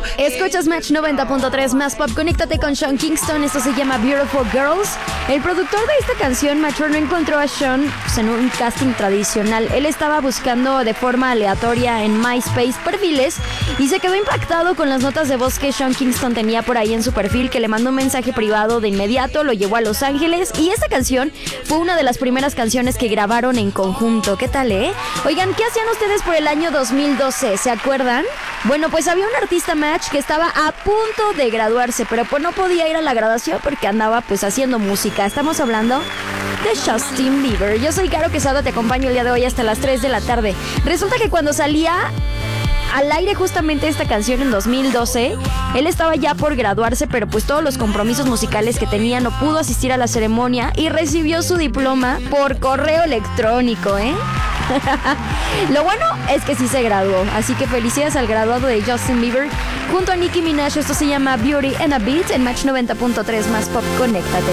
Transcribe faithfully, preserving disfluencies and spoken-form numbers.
Escuchas Match noventa punto tres más pop. Conéctate con Sean Kingston. Esto se llama Beautiful Girls. El productor de esta canción, Match, no encontró a Sean pues, en un casting tradicional. Él estaba buscando de forma aleatoria en MySpace perfiles y se quedó impactado con las notas de voz que Sean Kingston tenía por ahí en su perfil, que le mandó un mensaje privado de inmediato, lo llevó a Los Ángeles y esta canción fue una de las primeras canciones que grabaron en conjunto. ¿Qué tal, eh? Oigan, ¿qué hacían ustedes por el año dos mil doce? ¿Se acuerdan? Bueno, pues había un artista, Match, que estaba a punto de graduarse, pero pues no podía ir a la graduación porque andaba pues haciendo música. Estamos hablando de Justin Bieber. Yo soy Caro Quesada, te acompaño el día de hoy hasta las tres de la tarde. Resulta que cuando salía al aire justamente esta canción en dos mil doce, él estaba ya por graduarse, pero pues todos los compromisos musicales que tenía no pudo asistir a la ceremonia y recibió su diploma por correo electrónico, ¿eh? Lo bueno es que sí se graduó, así que felicidades al graduado de Justin Bieber junto a Nicki Minaj. Esto se llama Beauty and a Beat en Match noventa punto tres más pop. Conéctate.